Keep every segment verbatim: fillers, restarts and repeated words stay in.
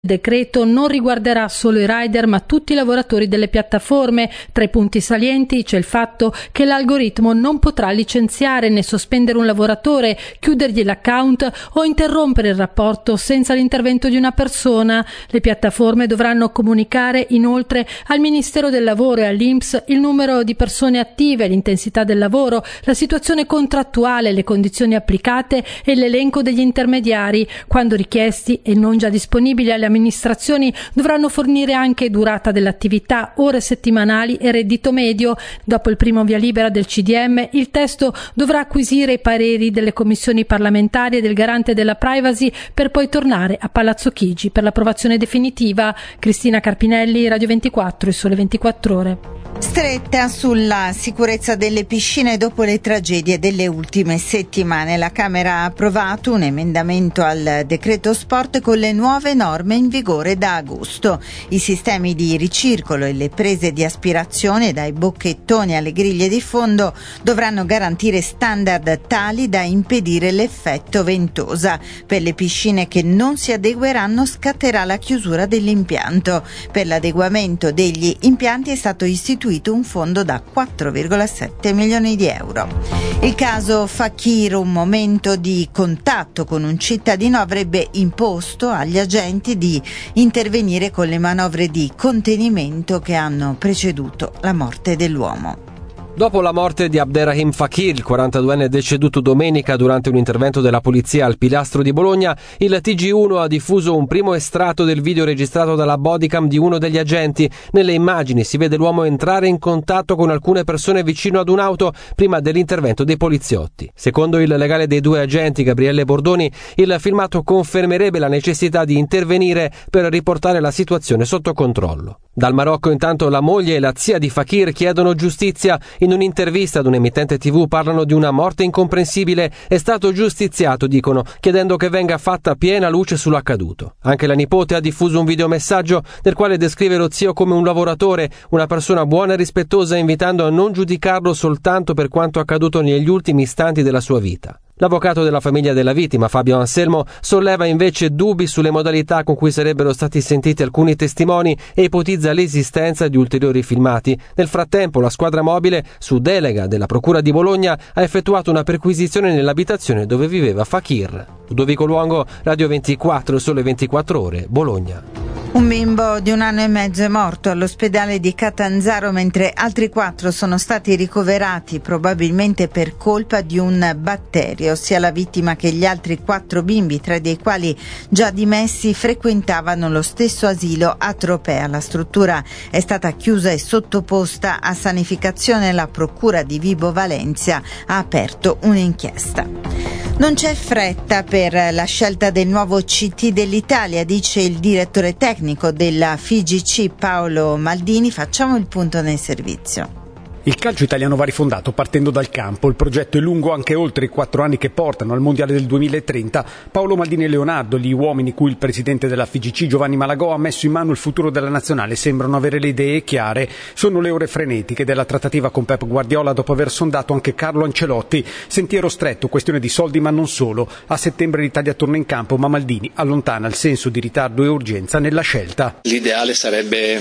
Il decreto non riguarderà solo i rider ma tutti i lavoratori delle piattaforme. Tra i punti salienti c'è il fatto che l'algoritmo non potrà licenziare né sospendere un lavoratore, chiudergli l'account o interrompere il rapporto senza l'intervento di una persona. Le piattaforme dovranno comunicare inoltre al Ministero del Lavoro e all'I N P S il numero di persone attive, l'intensità del lavoro, la situazione contrattuale, le condizioni applicate e l'elenco degli intermediari. Quando richiesti e non già disponibili alle amministrazioni, dovranno fornire anche durata dell'attività, ore settimanali e reddito medio. Dopo il primo via libera del C D M, il testo dovrà acquisire i pareri delle commissioni parlamentari e del garante della privacy per poi tornare a Palazzo Chigi per l'approvazione definitiva. Cristina Carpinelli, Radio ventiquattro, Il Sole ventiquattro Ore. Stretta sulla sicurezza delle piscine dopo le tragedie delle ultime settimane. La Camera ha approvato un emendamento al decreto sport con le nuove norme in vigore da agosto. I sistemi di ricircolo e le prese di aspirazione, dai bocchettoni alle griglie di fondo, dovranno garantire standard tali da impedire l'effetto ventosa. Per le piscine che non si adegueranno scatterà la chiusura dell'impianto. Per l'adeguamento degli impianti è stato istituito un fondo da quattro virgola sette milioni di euro. Il caso Fakir, un momento di contatto con un cittadino, avrebbe imposto agli agenti di intervenire con le manovre di contenimento che hanno preceduto la morte dell'uomo. Dopo la morte di Abderrahim Fakir, il quarantaduenne deceduto domenica durante un intervento della polizia al Pilastro di Bologna, il T G uno ha diffuso un primo estratto del video registrato dalla bodycam di uno degli agenti. Nelle immagini si vede l'uomo entrare in contatto con alcune persone vicino ad un'auto prima dell'intervento dei poliziotti. Secondo il legale dei due agenti, Gabriele Bordoni, il filmato confermerebbe la necessità di intervenire per riportare la situazione sotto controllo. Dal Marocco intanto la moglie e la zia di Fakir chiedono giustizia. In un'intervista ad un emittente tivù parlano di una morte incomprensibile. È stato giustiziato, dicono, chiedendo che venga fatta piena luce sull'accaduto. Anche la nipote ha diffuso un videomessaggio nel quale descrive lo zio come un lavoratore, una persona buona e rispettosa, invitando a non giudicarlo soltanto per quanto accaduto negli ultimi istanti della sua vita. L'avvocato della famiglia della vittima, Fabio Anselmo, solleva invece dubbi sulle modalità con cui sarebbero stati sentiti alcuni testimoni e ipotizza l'esistenza di ulteriori filmati. Nel frattempo, la squadra mobile, su delega della Procura di Bologna, ha effettuato una perquisizione nell'abitazione dove viveva Fakir. Ludovico Luongo, Radio ventiquattro, Il Sole ventiquattro Ore, Bologna. Un bimbo di un anno e mezzo è morto all'ospedale di Catanzaro, mentre altri quattro sono stati ricoverati, probabilmente per colpa di un batterio. Sia la vittima che gli altri quattro bimbi, tre dei quali già dimessi, frequentavano lo stesso asilo a Tropea. La struttura è stata chiusa e sottoposta a sanificazione. La procura di Vibo Valentia ha aperto un'inchiesta. Non c'è fretta per la scelta del nuovo C T dell'Italia, dice il direttore tecnico della F I G C Paolo Maldini. Facciamo il punto nel servizio. Il calcio italiano va rifondato partendo dal campo. Il progetto è lungo anche oltre i quattro anni che portano al Mondiale del duemilatrenta. Paolo Maldini e Leonardo, gli uomini cui il presidente della F I G C Giovanni Malagò ha messo in mano il futuro della nazionale, sembrano avere le idee chiare. Sono le ore frenetiche della trattativa con Pep Guardiola dopo aver sondato anche Carlo Ancelotti. Sentiero stretto, questione di soldi ma non solo. A settembre l'Italia torna in campo, ma Maldini allontana il senso di ritardo e urgenza nella scelta. L'ideale sarebbe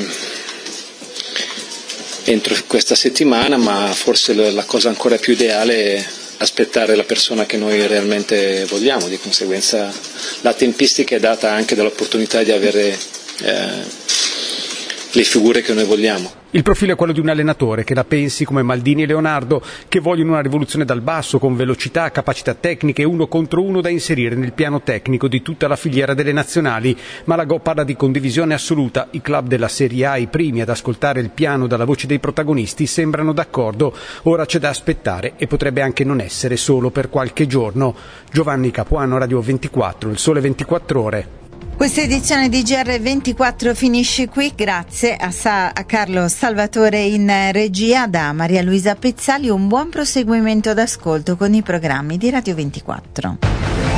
entro questa settimana, ma forse la cosa ancora più ideale è aspettare la persona che noi realmente vogliamo. Di conseguenza la tempistica è data anche dall'opportunità di avere eh, le figure che noi vogliamo. Il profilo è quello di un allenatore che la pensi come Maldini e Leonardo, che vogliono una rivoluzione dal basso con velocità, capacità tecniche e uno contro uno da inserire nel piano tecnico di tutta la filiera delle nazionali. Malagò parla di condivisione assoluta. I club della Serie A, i primi ad ascoltare il piano dalla voce dei protagonisti, sembrano d'accordo. Ora c'è da aspettare e potrebbe anche non essere solo per qualche giorno. Giovanni Capuano, Radio ventiquattro, Il Sole ventiquattro Ore. Questa edizione di G R ventiquattro finisce qui, grazie a, Sa- a Carlo Salvatore in regia, da Maria Luisa Pezzali. Un buon proseguimento d'ascolto con i programmi di Radio ventiquattro.